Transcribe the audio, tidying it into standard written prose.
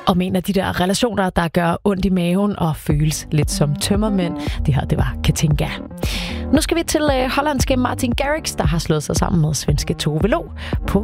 om en af de der relationer, der gør ondt i maven og føles lidt som tømmermænd. Det her, det var Katinka. Nu skal vi til hollandske Martin Garrix, der har slået sig sammen med svenske Tove Lo på